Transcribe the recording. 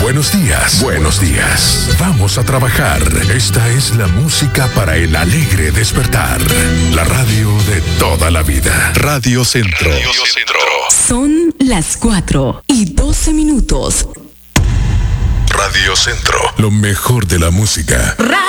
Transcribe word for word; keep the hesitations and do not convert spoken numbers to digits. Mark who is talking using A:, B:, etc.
A: Buenos días, buenos días. Vamos a trabajar. Esta es la música para el alegre despertar. La radio de toda la vida. Radio Centro. Radio Centro.
B: Son las cuatro y doce minutos.
A: Radio Centro. Lo mejor de la música.